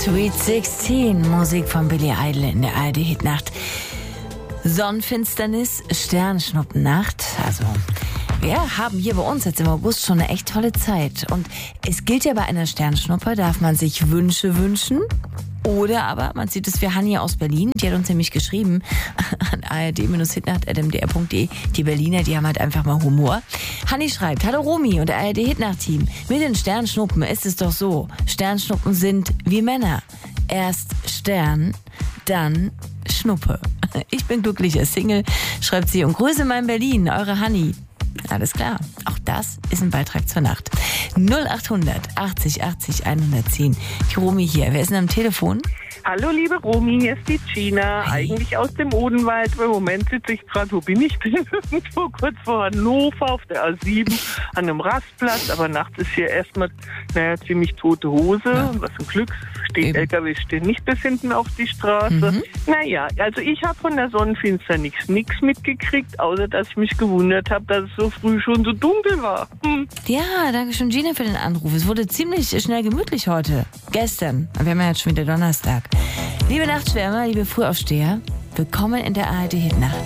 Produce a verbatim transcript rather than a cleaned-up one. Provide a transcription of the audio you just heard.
Sweet sechzehn, Musik von Billy Idol in der A R D-Hitnacht. Sonnenfinsternis, Sternschnuppennacht. Also, wir haben hier bei uns jetzt im August schon eine echt tolle Zeit. Und es gilt ja, bei einer Sternschnuppe darf man sich Wünsche wünschen. Oder aber man sieht es für Hanni aus Berlin. Die hat uns nämlich geschrieben an a r d hitnacht at m d r punkt d e. Die Berliner, die haben halt einfach mal Humor. Hanni schreibt: Hallo Romy und A R D-Hitnacht-Team. Mit den Sternschnuppen ist es doch so. Sternschnuppen sind wie Männer. Erst Stern, dann Schnuppe. Ich bin glücklicher Single, schreibt sie, und grüße mein Berlin, eure Hanni. Alles klar, auch das ist ein Beitrag zur Nacht. null achthundert achtzig achtzig hundertzehn. Die Romy hier. Wer ist denn am Telefon? Hallo liebe Romy, hier ist die Gina, Hi. eigentlich aus dem Odenwald. Im Moment sitze ich gerade, wo bin ich denn? Irgendwo kurz vor Hannover auf der A sieben an einem Rastplatz, aber nachts ist hier erstmal, naja, ziemlich tote Hose. Ja. Was ein Glück, steht, Eben. L K Ws stehen nicht bis hinten auf die Straße. Mhm. Naja, also ich habe von der Sonnenfinsternis nichts mitgekriegt, außer dass ich mich gewundert habe, dass es so früh schon so dunkel war. Hm. Ja, danke schön, Gina, für den Anruf. Es wurde ziemlich schnell gemütlich heute. Gestern. Und wir haben ja jetzt schon wieder Donnerstag. Liebe Nachtschwärmer, liebe Frühaufsteher, willkommen in der A R D-Hitnacht.